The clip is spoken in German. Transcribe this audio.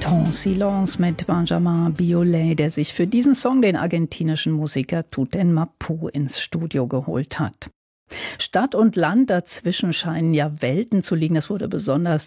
Ton Silence mit Benjamin Biolay, der sich für diesen Song den argentinischen Musiker Tuten Mapu ins Studio geholt hat. Stadt und Land, dazwischen scheinen ja Welten zu liegen. Das wurde besonders